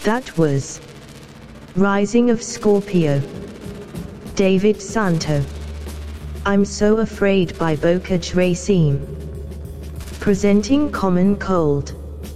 That was Rising of Scorpio. David Santo. I'm So Afraid by Bocage Racine. Presenting Common Cold.